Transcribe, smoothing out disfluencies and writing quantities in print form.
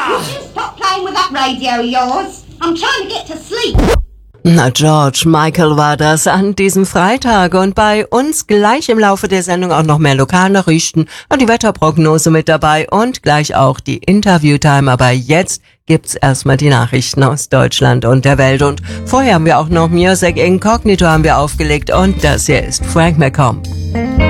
Stop playing with that radio of yours. I'm trying to get to sleep. Na, George Michael war das an diesem Freitag und bei uns gleich im Laufe der Sendung auch noch mehr Lokalnachrichten und die Wetterprognose mit dabei und gleich auch die Interviewtime. Aber jetzt gibt's erstmal die Nachrichten aus Deutschland und der Welt und vorher haben wir auch noch Music Incognito haben wir aufgelegt und das hier ist Frank McComb.